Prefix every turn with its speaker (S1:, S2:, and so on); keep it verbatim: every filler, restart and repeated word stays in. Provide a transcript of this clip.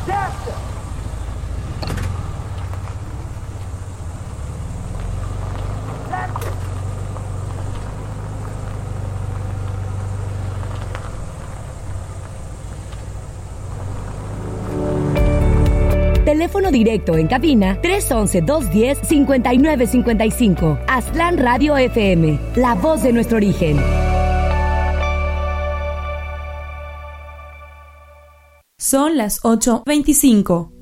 S1: Teléfono directo en cabina tres once, dos diez, cincuenta y nueve cincuenta y cinco. Aztlán Radio F M, la voz de nuestro origen.
S2: Son las ocho veinticinco.